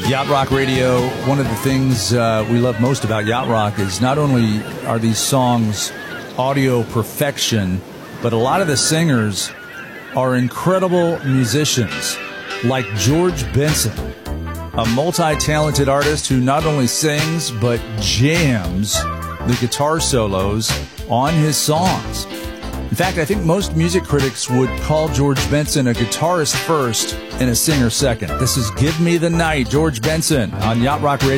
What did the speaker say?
Yacht Rock Radio, one of the things we love most about Yacht Rock is not only are these songs audio perfection, but a lot of the singers are incredible musicians, like George Benson, a multi-talented artist who not only sings, but jams the guitar solos on his songs. In fact, I think most music critics would call George Benson a guitarist first and a singer second. This is Give Me the Night, George Benson on Yacht Rock Radio.